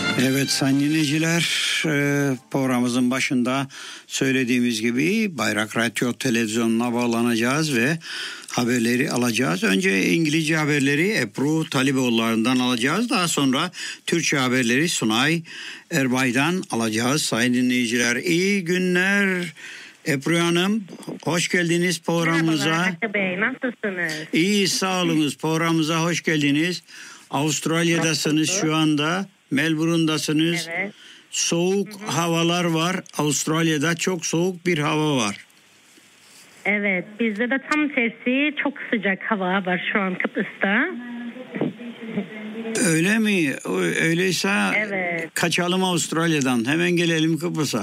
Evet sayın dinleyiciler, programımızın başında söylediğimiz gibi Bayrak Radyo Televizyonu'na bağlanacağız ve haberleri alacağız. Önce İngilizce haberleri Ebru Taliboğulları'ndan alacağız. Daha sonra Türkçe haberleri Sunay Erbay'dan alacağız sayın dinleyiciler. İyi günler Ebru Hanım. Hoş geldiniz programımıza. Merhabalar Hakkı Bey, nasılsınız? İyi, sağ olunuz. Programımıza hoş geldiniz. Avustralya'dasınız şu anda. Melbourne'dasınız. Evet. Soğuk havalar var. Avustralya'da çok soğuk bir hava var. Evet, bizde de tam tersi çok sıcak hava var şu an Kıbrıs'ta. Öyle mi? Öyleyse Evet. kaçalım Avustralya'dan. Hemen gelelim Kıbrıs'a.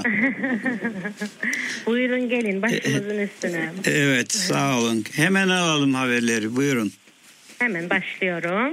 Buyurun gelin başımızın üstüne. Evet, sağ olun. Hemen alalım haberleri. Buyurun. Hemen başlıyorum.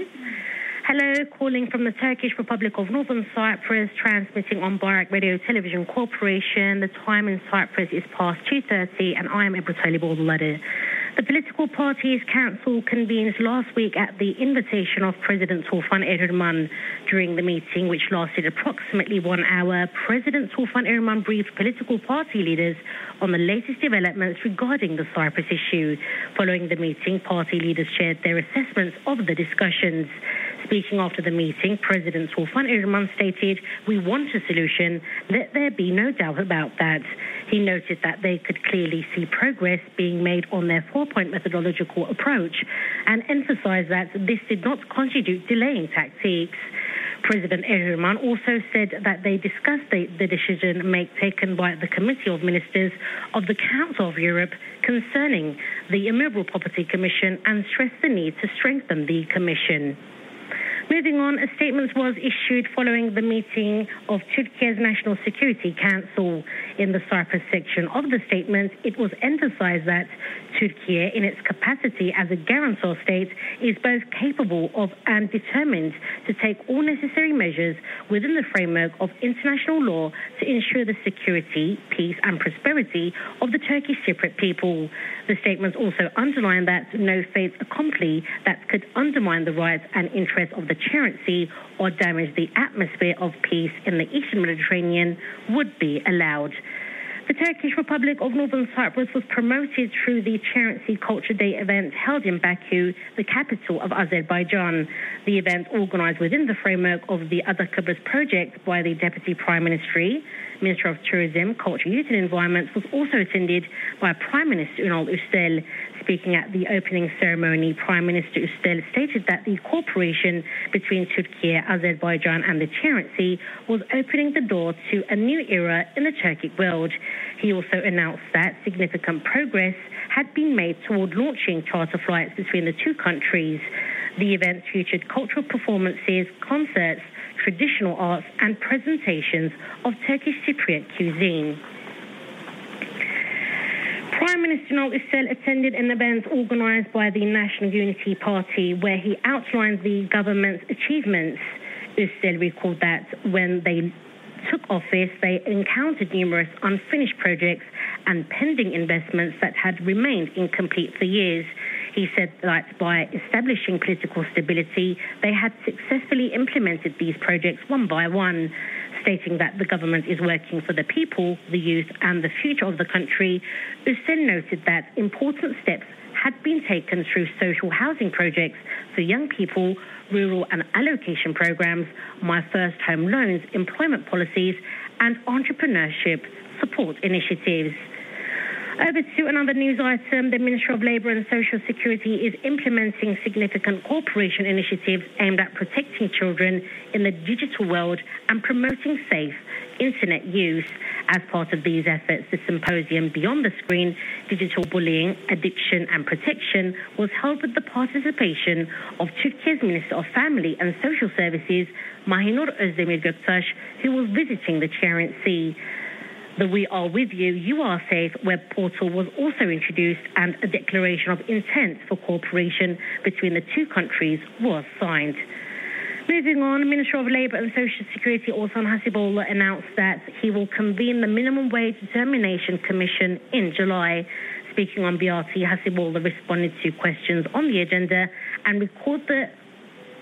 Hello, calling from the Turkish Republic of Northern Cyprus, transmitting on Bayrak Radio Television Corporation. The time in Cyprus is past 2:30 and I am Ebru Taliboğulları. The political parties council convened last week at the invitation of President Tufan Erdogan. During the meeting, which lasted approximately 1 hour, President Tufan Erdogan briefed political party leaders on the latest developments regarding the Cyprus issue. Following the meeting, party leaders shared their assessments of the discussions. Speaking after the meeting, President Tufan Erdogan stated, "We want a solution. Let there be no doubt about that." He noted that they could clearly see progress being made on their four-point methodological approach and emphasized that this did not constitute delaying tactics. President Erdogan also said that they discussed the decision taken by the Committee of Ministers of the Council of Europe concerning the Immovable Property Commission and stressed the need to strengthen the commission. Moving on, a statement was issued following the meeting of Turkey's National Security Council. In the Cyprus section of the statement, it was emphasized that Turkey, in its capacity as a guarantor state, is both capable of and determined to take all necessary measures within the framework of international law to ensure the security, peace and prosperity of the Turkish Cypriot people. The statement also underlined that no fait accompli that could undermine the rights and interests of the Chariot Sea or damage the atmosphere of peace in the Eastern Mediterranean would be allowed. The Turkish Republic of Northern Cyprus was promoted through the Chariot Sea Culture Day event held in Baku, the capital of Azerbaijan. The event, organized within the framework of the Ada Kıbrıs project by the Deputy Prime Minister of Tourism, Culture, Youth and Environment, was also attended by Prime Minister Ünal Üstel. Speaking at the opening ceremony, Prime Minister Üstel stated that the cooperation between Turkey, Azerbaijan and the Chariot Sea was opening the door to a new era in the Turkic world. He also announced that significant progress had been made toward launching charter flights between the two countries. The event featured cultural performances, concerts, traditional arts and presentations of Turkish Cypriot cuisine. Prime Minister Ünal Üstel attended an event organised by the National Unity Party where he outlined the government's achievements. Üstel recalled that when they took office, they encountered numerous unfinished projects and pending investments that had remained incomplete for years. He said that by establishing political stability, they had successfully implemented these projects one by one. Stating that the government is working for the people, the youth and the future of the country, Üstel noted that important steps had been taken through social housing projects for young people, rural and allocation programs, My First Home loans, employment policies and entrepreneurship support initiatives. Over to another news item. The Ministry of Labour and Social Security is implementing significant cooperation initiatives aimed at protecting children in the digital world and promoting safe internet use. As part of these efforts, the symposium Beyond the Screen, Digital Bullying, Addiction and Protection was held with the participation of Turkey's Minister of Family and Social Services, Mahinur Özdemir Göktaş, who was visiting the Chariot Sea. The We Are With You, You Are Safe web portal was also introduced and a declaration of intent for cooperation between the two countries was signed. Moving on, Minister of Labour and Social Security Orhan Hasiboğlu announced that he will convene the Minimum Wage Determination Commission in July. Speaking on BRT, Hasiboğlu responded to questions on the agenda and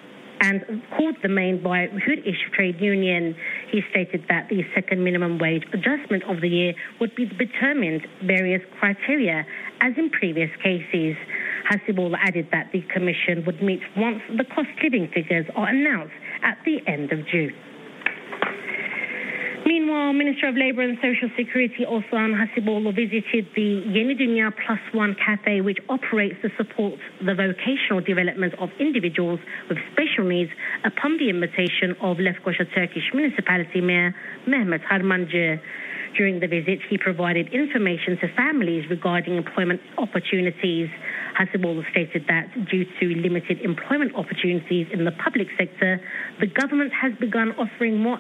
and called the main by Hürriş Trade Union. He stated that the second minimum wage adjustment of the year would be determined various criteria as in previous cases. Hasiboğlu added that the Commission would meet once the cost living figures are announced at the end of June. Meanwhile, Minister of Labour and Social Security Osman Hasiboğlu visited the Yeni Dünya Plus One Cafe, which operates to support the vocational development of individuals with special needs, upon the invitation of Lefkoşa Turkish Municipality Mayor Mehmet Harmancı. During the visit, he provided information to families regarding employment opportunities. Hasiboğlu stated that due to limited employment opportunities in the public sector, the government has begun offering more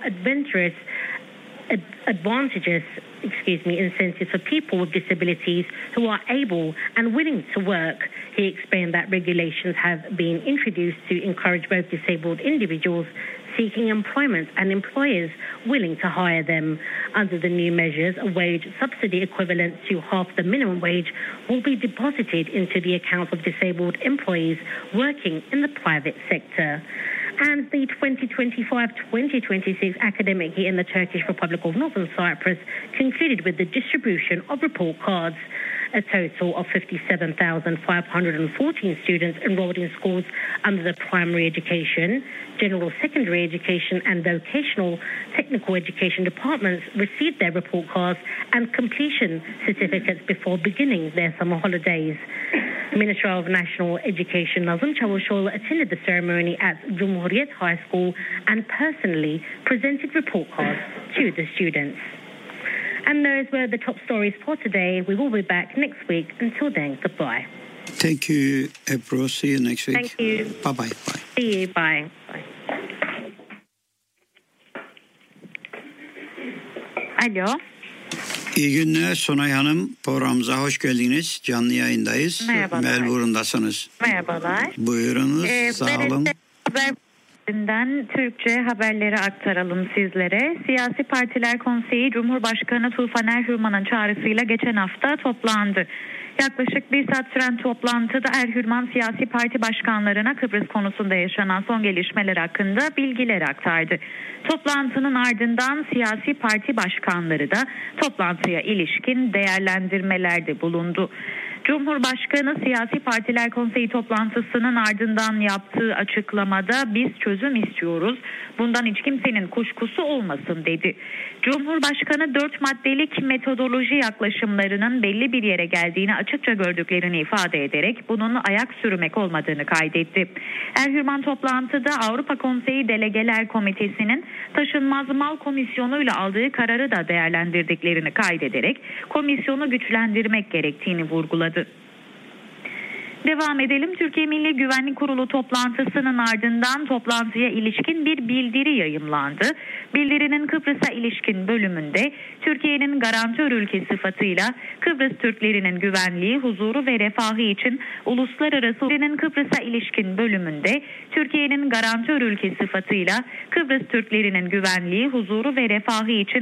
incentives for people with disabilities who are able and willing to work. He explained that regulations have been introduced to encourage both disabled individuals seeking employment and employers willing to hire them. Under the new measures, a wage subsidy equivalent to half the minimum wage will be deposited into the accounts of disabled employees working in the private sector. And the 2025-2026 academic year in the Turkish Republic of Northern Cyprus concluded with the distribution of report cards. A total of 57,514 students enrolled in schools under the primary education, general secondary education and vocational technical education departments received their report cards and completion certificates before beginning their summer holidays. Minister of National Education Nazım Çavuşoğlu attended the ceremony at Cumhuriyet High School and personally presented report cards to the students. And those were the top stories for today. We will be back next week. Until then, goodbye. Thank you, Ebru. See you next week. Thank you. Bye-bye. Bye. See you. Bye. Bye. Alo. İyi günler Sonay Hanım. Programımıza hoş geldiniz. Canlı yayındayız. Merhabalar. Melbourne'dasınız. Merhabalar. Buyurunuz. Sağ olun. Haberlerinden Türkçe haberleri aktaralım sizlere. Siyasi Partiler Konseyi Cumhurbaşkanı Tufan Erhürman'ın çağrısıyla geçen hafta toplandı. Yaklaşık bir saat süren toplantıda Erhürman siyasi parti başkanlarına Kıbrıs konusunda yaşanan son gelişmeler hakkında bilgiler aktardı. Toplantının ardından siyasi parti başkanları da toplantıya ilişkin değerlendirmelerde bulundu. Cumhurbaşkanı Siyasi Partiler Konseyi toplantısının ardından yaptığı açıklamada biz çözüm istiyoruz, bundan hiç kimsenin kuşkusu olmasın dedi. Cumhurbaşkanı 4 maddelik metodoloji yaklaşımlarının belli bir yere geldiğini açıkça gördüklerini ifade ederek bunun ayak sürmek olmadığını kaydetti. Erhürman toplantıda Avrupa Konseyi Delegeler Komitesi'nin taşınmaz mal komisyonuyla aldığı kararı da değerlendirdiklerini kaydederek komisyonu güçlendirmek gerektiğini vurguladı. Devam edelim. Türkiye Milli Güvenlik Kurulu toplantısının ardından toplantıya ilişkin bir bildiri yayımlandı. Bildirinin Kıbrıs'a ilişkin bölümünde Türkiye'nin garantör ülke sıfatıyla Kıbrıs Türklerinin güvenliği, huzuru ve refahı için uluslararası Kıbrıs'a ilişkin bölümünde Türkiye'nin garantör ülke sıfatıyla Kıbrıs Türklerinin güvenliği, huzuru ve refahı için